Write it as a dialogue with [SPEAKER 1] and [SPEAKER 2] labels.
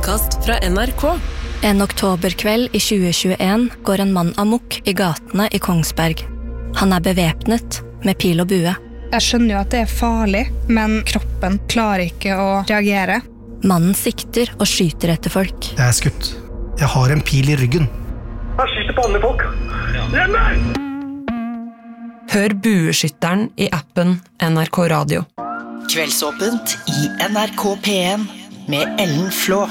[SPEAKER 1] podcast fra NRK.
[SPEAKER 2] En oktoberkveld i 2021 går en mann amok i gatene i Kongsberg. Han bevæpnet med pil og bue.
[SPEAKER 3] Jeg skjønner jo at det farlig, men kroppen klarer ikke å reagere.
[SPEAKER 2] Mannen sikter og skyter etter folk.
[SPEAKER 4] Jeg skutt. Jeg har en pil i ryggen.
[SPEAKER 5] Han skyter på andre folk. Hjemme!
[SPEAKER 1] Hør Bueskytteren i appen NRK Radio.
[SPEAKER 6] Kveldsåpent i NRK P1 med Ellen Flå.